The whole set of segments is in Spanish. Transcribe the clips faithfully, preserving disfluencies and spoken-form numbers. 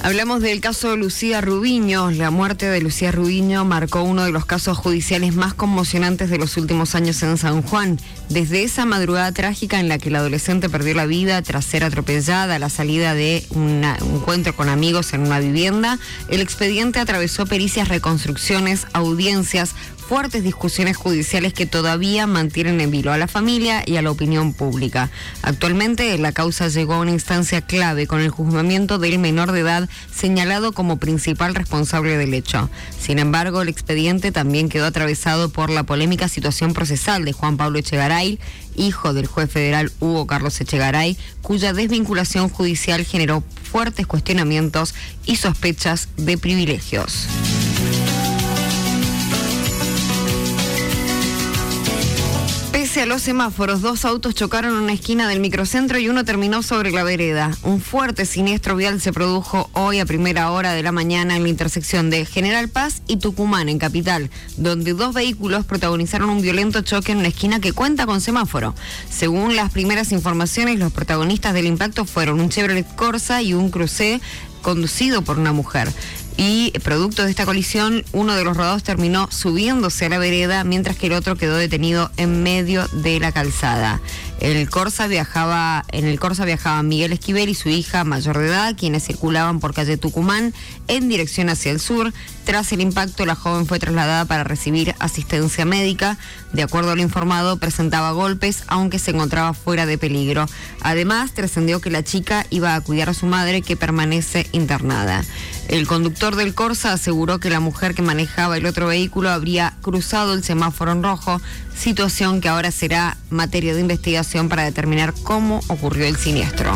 Hablamos del caso de Lucía Rubiño. La muerte de Lucía Rubiño marcó uno de los casos judiciales más conmocionantes de los últimos años en San Juan. Desde esa madrugada trágica en la que la adolescente perdió la vida tras ser atropellada a la salida de una, un encuentro con amigos en una vivienda, el expediente atravesó pericias, reconstrucciones, audiencias, fuertes discusiones judiciales que todavía mantienen en vilo a la familia y a la opinión pública. Actualmente la causa llegó a una instancia clave con el juzgamiento del menor de edad señalado como principal responsable del hecho. Sin embargo, el expediente también quedó atravesado por la polémica situación procesal de Juan Pablo Echegaray, hijo del juez federal Hugo Carlos Echegaray, cuya desvinculación judicial generó fuertes cuestionamientos y sospechas de privilegios. Pese a los semáforos, dos autos chocaron en una esquina del microcentro y uno terminó sobre la vereda. Un fuerte siniestro vial se produjo hoy a primera hora de la mañana en la intersección de General Paz y Tucumán, en Capital, donde dos vehículos protagonizaron un violento choque en una esquina que cuenta con semáforo. Según las primeras informaciones, los protagonistas del impacto fueron un Chevrolet Corsa y un Cruze conducido por una mujer. Y producto de esta colisión, uno de los rodados terminó subiéndose a la vereda, mientras que el otro quedó detenido en medio de la calzada. El Corsa viajaba, en el Corsa viajaban Miguel Esquivel y su hija mayor de edad, quienes circulaban por calle Tucumán en dirección hacia el sur. Tras el impacto, la joven fue trasladada para recibir asistencia médica. De acuerdo a lo informado, presentaba golpes, aunque se encontraba fuera de peligro. Además, trascendió que la chica iba a cuidar a su madre, que permanece internada. El conductor del Corsa aseguró que la mujer que manejaba el otro vehículo habría cruzado el semáforo en rojo, situación que ahora será materia de investigación para determinar cómo ocurrió el siniestro.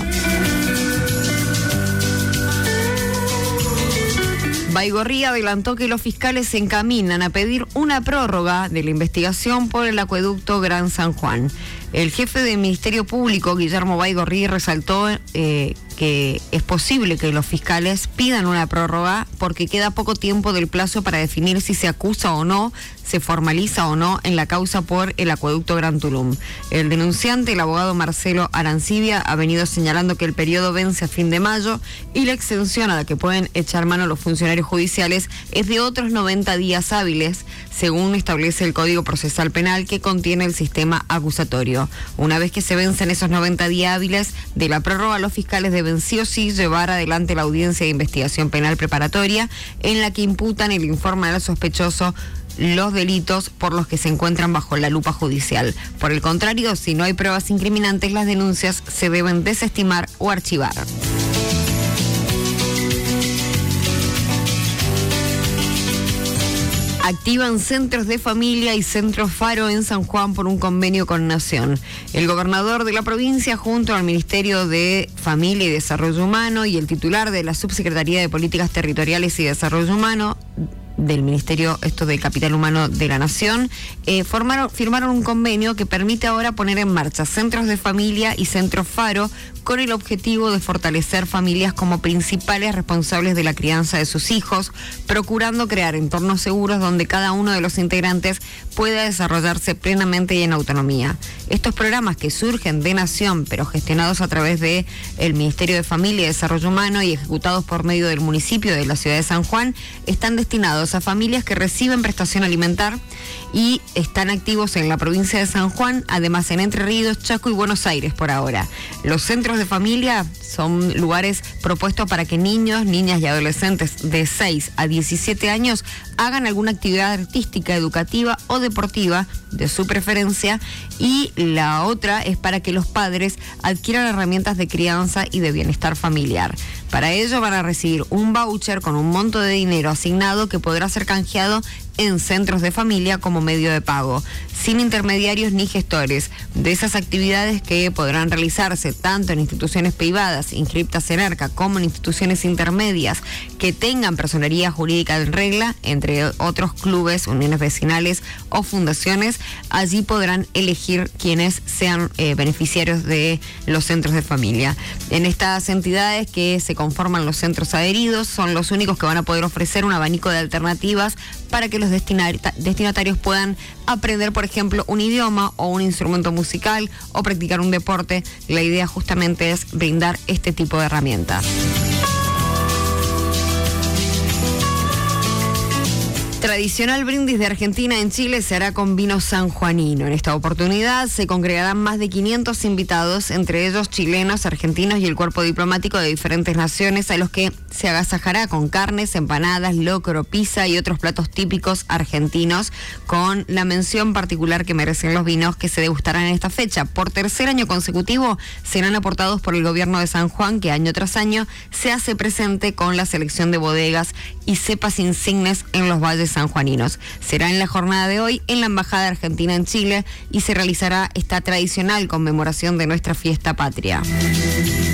Baigorri adelantó que los fiscales se encaminan a pedir una prórroga de la investigación por el acueducto Gran San Juan. El jefe del Ministerio Público, Guillermo Baigorri, resaltó eh, que es posible que los fiscales pidan una prórroga porque queda poco tiempo del plazo para definir si se acusa o no, se formaliza o no en la causa por el acueducto Gran Tulum. El denunciante, el abogado Marcelo Arancibia, ha venido señalando que el periodo vence a fin de mayo y la extensión a la que pueden echar mano los funcionarios judiciales es de otros noventa días hábiles, según establece el Código Procesal Penal, que contiene el sistema acusatorio. Una vez que se vencen esos noventa días hábiles de la prórroga, los fiscales deben sí o sí llevar adelante la audiencia de investigación penal preparatoria, en la que imputan el informe al sospechoso los delitos por los que se encuentran bajo la lupa judicial. Por el contrario, si no hay pruebas incriminantes, las denuncias se deben desestimar o archivar. Activan centros de familia y centros Faro en San Juan por un convenio con Nación. El gobernador de la provincia, junto al Ministerio de Familia y Desarrollo Humano y el titular de la Subsecretaría de Políticas Territoriales y Desarrollo Humano del Ministerio esto de Capital Humano de la Nación, eh, formaron, firmaron un convenio que permite ahora poner en marcha centros de familia y centros Faro, con el objetivo de fortalecer familias como principales responsables de la crianza de sus hijos, procurando crear entornos seguros donde cada uno de los integrantes pueda desarrollarse plenamente y en autonomía. Estos programas, que surgen de Nación, pero gestionados a través de el Ministerio de Familia y Desarrollo Humano y ejecutados por medio del municipio de la ciudad de San Juan, están destinados a familias que reciben prestación alimentar y están activos en la provincia de San Juan, además en Entre Ríos, Chaco y Buenos Aires por ahora. Los centros de familia son lugares propuestos para que niños, niñas y adolescentes de seis a diecisiete años hagan alguna actividad artística, educativa o deportiva de su preferencia, y la otra es para que los padres adquieran herramientas de crianza y de bienestar familiar. Para ello van a recibir un voucher con un monto de dinero asignado que podrá ser canjeado en centros de familia como medio de pago, sin intermediarios ni gestores. De esas actividades que podrán realizarse tanto en instituciones privadas inscriptas en ERCA como en instituciones intermedias que tengan personería jurídica en regla, entre otros clubes, uniones vecinales o fundaciones, allí podrán elegir quienes sean eh, beneficiarios de los centros de familia. En estas entidades que se conforman los centros adheridos son los únicos que van a poder ofrecer un abanico de alternativas para que los destinatarios puedan aprender, por ejemplo, un idioma o un instrumento musical o practicar un deporte. La idea justamente es brindar este tipo de herramientas. Tradicional brindis de Argentina en Chile se hará con vino sanjuanino. En esta oportunidad se congregarán más de quinientos invitados, entre ellos chilenos, argentinos y el cuerpo diplomático de diferentes naciones, a los que se agasajará con carnes, empanadas, locro, pizza y otros platos típicos argentinos, con la mención particular que merecen los vinos que se degustarán en esta fecha. Por tercer año consecutivo serán aportados por el gobierno de San Juan, que año tras año se hace presente con la selección de bodegas y cepas insignes en los valles sanjuaninos. Será en la jornada de hoy en la Embajada Argentina en Chile y se realizará esta tradicional conmemoración de nuestra fiesta patria.